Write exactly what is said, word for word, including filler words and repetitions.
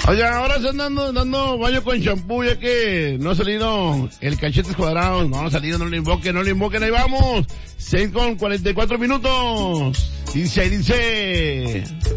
Oiga, ahora se andan dando, dando baño con champú, ya que no ha salido el cachete cuadrado, no ha salido, no le invoquen, no le invoquen, ahí vamos. seis con cuarenta y cuatro minutos. Dice, dice.